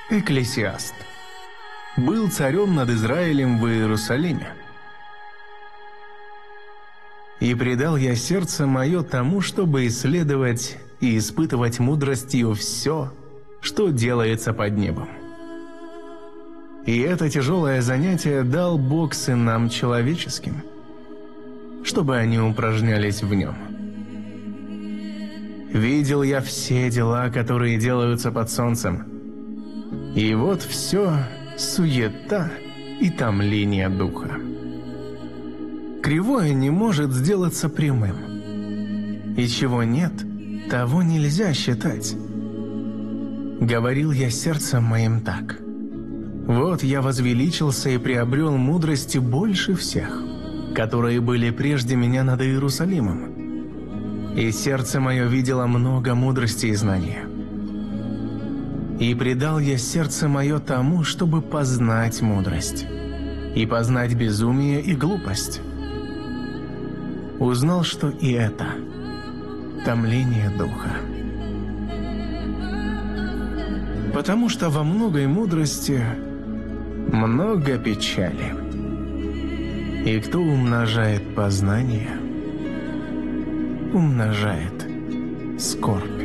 Экклесиаст. Был царем над Израилем в Иерусалиме. И предал я сердце мое тому, чтобы исследовать и испытывать мудростью все, что делается под небом. И это тяжелое занятие дал Бог сынам человеческим, чтобы они упражнялись в нем. Видел я все дела, которые делаются под солнцем, и вот все суета и томление духа. Кривое не может сделаться прямым, и чего нет, того нельзя считать. Говорил я сердцем моим так: вот я возвеличился и приобрел мудрости больше всех, которые были прежде меня над Иерусалимом. И сердце мое видело много мудрости и знания. И предал я сердце мое тому, чтобы познать мудрость, и познать безумие и глупость. Узнал, что и это томление духа. Потому что во многой мудрости много печали, и кто умножает познание, умножает скорбь.